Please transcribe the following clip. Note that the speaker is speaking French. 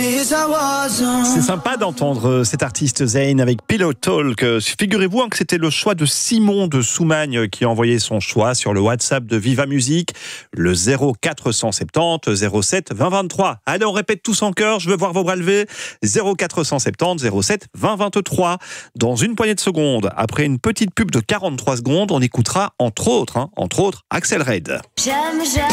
C'est sympa d'entendre cet artiste Zayn avec Pillow Talk. Figurez-vous que c'était le choix de Simon de Soumagne qui a envoyé son choix sur le WhatsApp de Viva Musique, le 0470 07 20 23. Allez, on répète tous en chœur, je veux voir vos bras levés. 0470 07 20 23. Dans une poignée de secondes, après une petite pub de 43 secondes, on écoutera entre autres Axel Red.